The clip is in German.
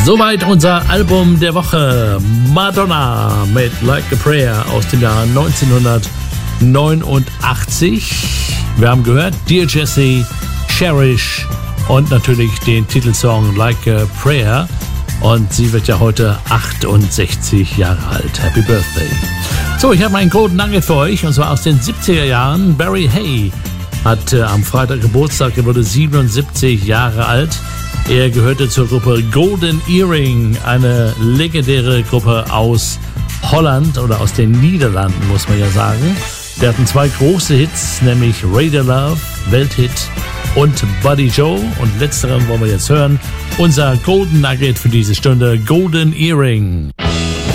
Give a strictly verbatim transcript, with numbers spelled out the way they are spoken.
Soweit unser Album der Woche. Madonna mit Like a Prayer aus dem Jahr neunzehnhundertneunundachtzig. Wir haben gehört Dear Jessie, Cherish und natürlich den Titelsong Like a Prayer. Und sie wird ja heute achtundsechzig Jahre alt. Happy Birthday. So, ich habe einen Golden Nugget für euch, und zwar aus den siebziger Jahren. Barry Hay hat äh, am Freitag Geburtstag, er wurde siebenundsiebzig Jahre alt. Er gehörte zur Gruppe Golden Earring, eine legendäre Gruppe aus Holland oder aus den Niederlanden, muss man ja sagen. Wir hatten zwei große Hits, nämlich Radar Love, Welthit, und Buddy Joe. Und letzteren wollen wir jetzt hören. Unser Golden Nugget für diese Stunde, Golden Earring.